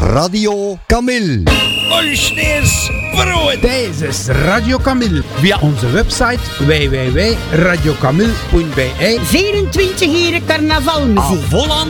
Radio Camille. Olsneers brood. Deze is Radio Camille. Via onze website www.radiocamille.be. 24 uur carnavalmuziek. Volan